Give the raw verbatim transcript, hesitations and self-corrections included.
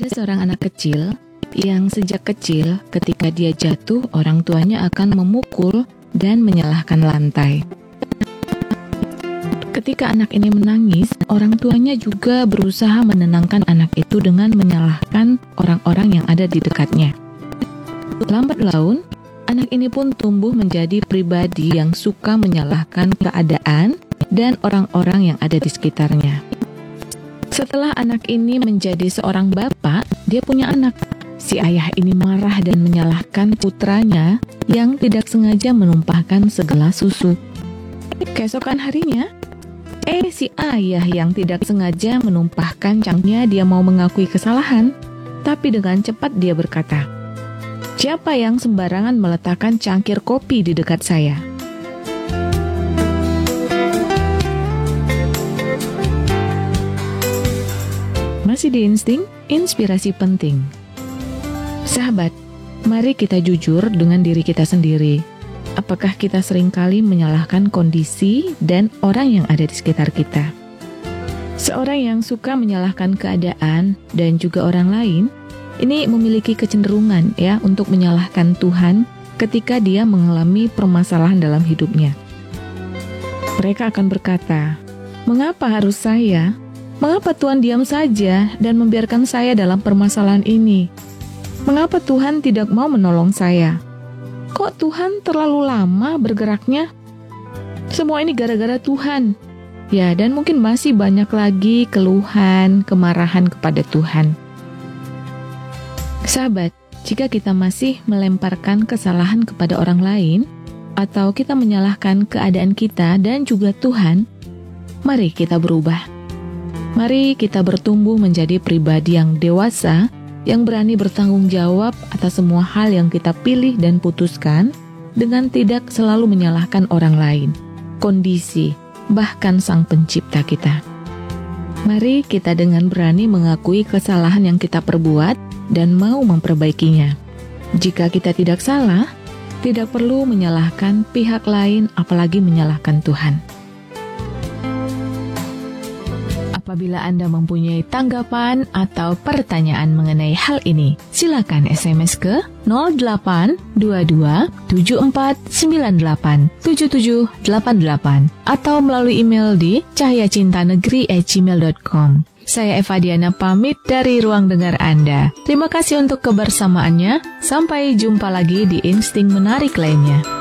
Ada seorang anak kecil yang sejak kecil ketika dia jatuh, orang tuanya akan memukul dan menyalahkan lantai. Ketika anak ini menangis, orang tuanya juga berusaha menenangkan anak itu dengan menyalahkan orang-orang yang ada di dekatnya. Lambat laun, anak ini pun tumbuh menjadi pribadi yang suka menyalahkan keadaan dan orang-orang yang ada di sekitarnya. Setelah anak ini menjadi seorang bapak, dia punya anak. Si ayah ini marah dan menyalahkan putranya yang tidak sengaja menumpahkan segelas susu. Keesokan harinya, eh si ayah yang tidak sengaja menumpahkan cangkirnya dia mau mengakui kesalahan, tapi dengan cepat dia berkata, "Siapa yang sembarangan meletakkan cangkir kopi di dekat saya?" Masih di Insting, inspirasi penting. Sahabat, mari kita jujur dengan diri kita sendiri. Apakah kita seringkali menyalahkan kondisi dan orang yang ada di sekitar kita? Seorang yang suka menyalahkan keadaan dan juga orang lain, ini memiliki kecenderungan ya untuk menyalahkan Tuhan ketika dia mengalami permasalahan dalam hidupnya. Mereka akan berkata, "Mengapa harus saya? Mengapa Tuhan diam saja dan membiarkan saya dalam permasalahan ini? Mengapa Tuhan tidak mau menolong saya? Kok Tuhan terlalu lama bergeraknya? Semua ini gara-gara Tuhan." Ya, dan mungkin masih banyak lagi keluhan, kemarahan kepada Tuhan. Sahabat, jika kita masih melemparkan kesalahan kepada orang lain, atau kita menyalahkan keadaan kita dan juga Tuhan, mari kita berubah. Mari kita bertumbuh menjadi pribadi yang dewasa, yang berani bertanggung jawab atas semua hal yang kita pilih dan putuskan, dengan tidak selalu menyalahkan orang lain, kondisi, bahkan Sang Pencipta kita. Mari kita dengan berani mengakui kesalahan yang kita perbuat dan mau memperbaikinya. Jika kita tidak salah, tidak perlu menyalahkan pihak lain, apalagi menyalahkan Tuhan. Apabila Anda mempunyai tanggapan atau pertanyaan mengenai hal ini, silakan S M S ke nol delapan dua dua tujuh empat sembilan delapan tujuh tujuh delapan delapan atau melalui email di cahyacintanegeri at gmail dot com. Saya Eva Diana pamit dari ruang dengar Anda. Terima kasih untuk kebersamaannya. Sampai jumpa lagi di Insting Menarik lainnya.